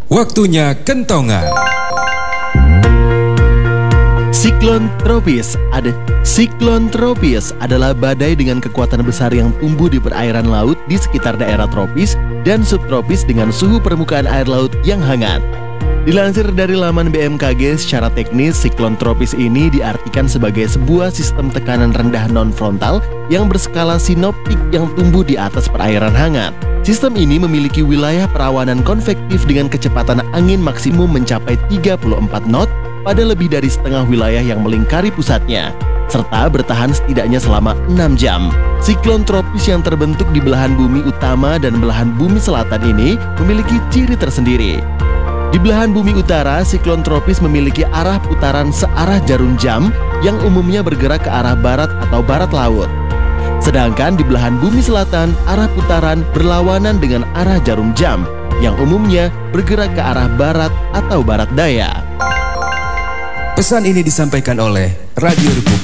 Waktunya kentongan. Siklon tropis adalah badai dengan kekuatan besar yang tumbuh di perairan laut di sekitar daerah tropis dan subtropis dengan suhu permukaan air laut yang hangat. Dilansir dari laman BMKG, secara teknis siklon tropis ini diartikan sebagai sebuah sistem tekanan rendah non-frontal yang berskala sinoptik yang tumbuh di atas perairan hangat. Sistem ini memiliki wilayah perawanan konvektif dengan kecepatan angin maksimum mencapai 34 knot pada lebih dari setengah wilayah yang melingkari pusatnya, serta bertahan setidaknya selama 6 jam. Siklon tropis yang terbentuk di belahan bumi utama dan belahan bumi selatan ini memiliki ciri tersendiri. Di belahan bumi utara, siklon tropis memiliki arah putaran searah jarum jam yang umumnya bergerak ke arah barat atau barat laut. Sedangkan di belahan bumi selatan, arah putaran berlawanan dengan arah jarum jam yang umumnya bergerak ke arah barat atau barat daya. Pesan ini disampaikan oleh Radio Republik.